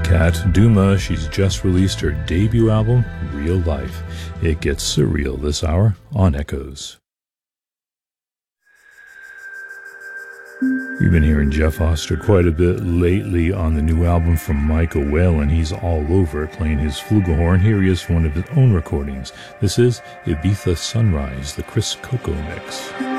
Kat Duma, she's just released her debut album, Real Life. It gets surreal this hour on Echoes. You've been hearing Jeff Foster quite a bit lately on the new album from Michael Whalen. He's all over it, playing his flugelhorn. Here he is for one of his own recordings. This is Ibiza Sunrise, the Chris Coco mix.